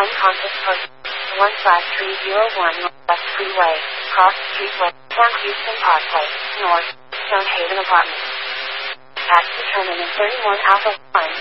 Unconscious person. 15301 West Freeway, Cross Streetway, South Houston Parkway, North, Stonehaven Apartments. Tax determined in 31 Alpha 1.